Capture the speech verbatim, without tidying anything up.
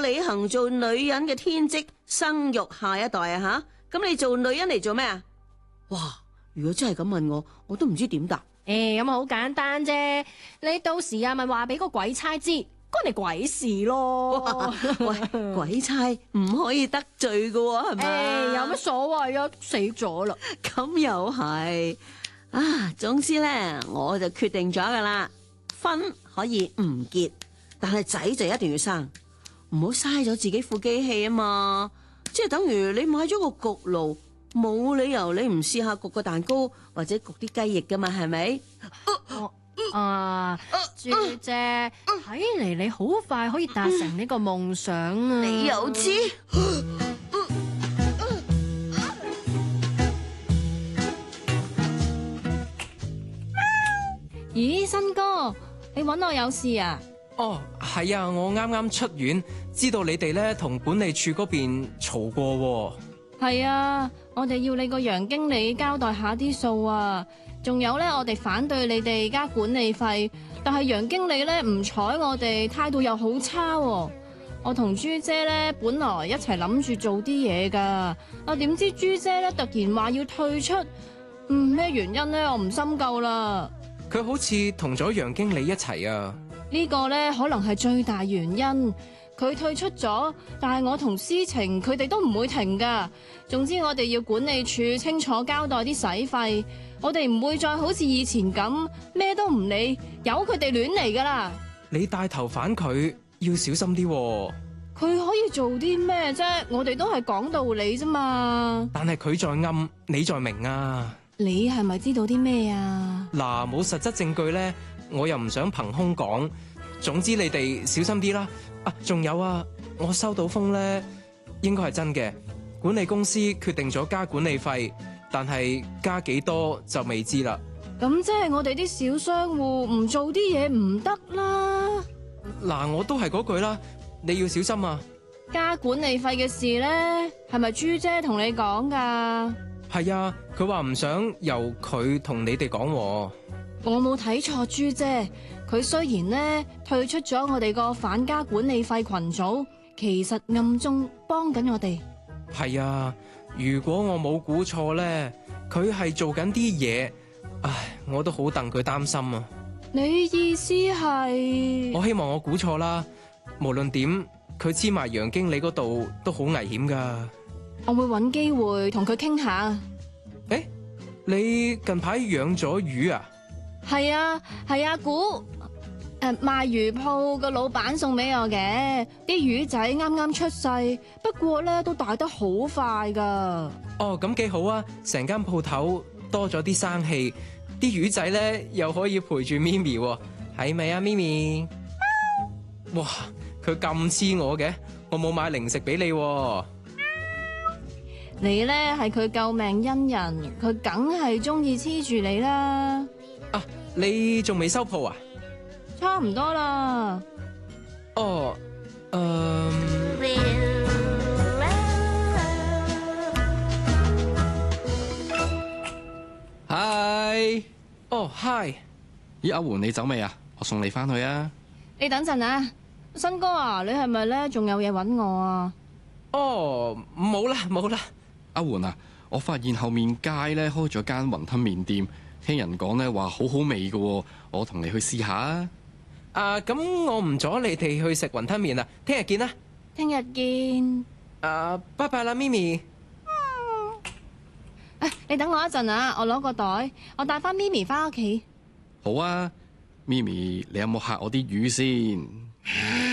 履行做女人嘅天職，生育下一代啊吓。咁你做女人嚟做咩啊？哇！如果真係咁問我，我都唔知點答。 誒，咁啊好簡單啫，你到時啊咪話俾個鬼差知，關你鬼事咯。 喂，鬼差唔可以得罪噶喎，係咪？ 誒，有乜所謂啊？死咗啦！ 咁又係啊，總之咧，我就決定咗噶啦，婚可以唔結，但係仔就一定要生，唔好嘥咗自己副機器啊嘛。即係等於你買咗個焗爐，冇理由你唔試下焗個蛋糕或者焗啲雞翼噶嘛，係咪？ 啊，朱姐，睇嚟你好快可以達成呢個夢想啊！ 你又知？ 咦，新哥，你搵我有事啊？ 哦，係啊，我啱啱出院，知道你哋咧同管理處嗰邊嘈過。 係啊，我哋要你個楊經理交代下啲數啊，仲有咧，我哋反對你哋加管理費，但係楊經理咧唔睬我哋，態度又好差喎。我同朱姐咧本來一齊諗住做啲嘢噶，啊點知朱姐咧突然話要退出，嗯咩原因咧？我唔深究啦。 佢好似同咗楊經理一齊啊。 呢個咧可能係最大原因。佢退出咗，但係我同思晴佢哋都唔會停噶。總之我哋要管理處清楚交代啲使費，我哋唔會再好似以前咁咩都唔理，由佢哋亂嚟噶啦。 你帶頭反佢，要小心啲喎。 佢可以做啲咩啫？我哋都係講道理啫嘛。 但係佢在暗，你在明啊。 你係咪知道啲咩啊？ 嗱，冇實質證據咧，我又唔想憑空講。總之你哋小心啲啦。啊，仲有啊，我收到風咧，應該係真嘅。管理公司決定咗加管理費，但係加幾多就未知啦。 咁即係我哋啲小商戶唔做啲嘢唔得啦。 嗱，我都係嗰句啦，你要小心啊。 加管理費嘅事咧，係咪朱姐同你講噶？ 係啊，佢話唔想由佢同你哋講。 我冇睇錯朱姐。佢雖然咧退出咗我哋個反加管理費群組，其實暗中幫緊我哋。 係啊，如果我冇估錯咧，佢係做緊啲嘢，唉，我都好戥佢擔心啊。 你意思係？ 我希望我估錯啦。無論點，佢黐埋楊經理嗰度都好危險噶。 我會搵機會同佢傾下。 誒，你近排養咗魚啊？ 係啊，係阿古誒賣魚鋪個老闆送俾我嘅，啲魚仔啱啱出世，不過咧都大得好快噶。 哦，咁幾好啊！成間鋪頭多咗啲生氣，啲魚仔咧又可以陪住咪咪喎，係咪啊咪咪？哇，佢咁黐我嘅，我冇買零食俾你喎。 你咧係佢救命恩人，佢梗係中意黐住你啦。 啊，你仲未收鋪啊？ 差唔多啦。 哦，嗯。Hi，哦 Hi， 咦，阿媛你走未啊？我送你翻去啊。 你等陣啊，新哥啊，你係咪咧仲有嘢搵我啊？ 哦，冇啦冇啦。 阿媛啊，我發現後面街咧開咗間雲吞麵店。聽人講咧話好好味㗎，我同你去試下啊！ 啊，咁我唔阻你哋去食雲吞麵啦，聽日見啦！ 聽日見。 啊，拜拜啦，咪咪。 誒，你等我一陣啊，我攞個袋，我帶翻咪咪翻屋企。 好啊，咪咪，你有冇嚇我啲魚先？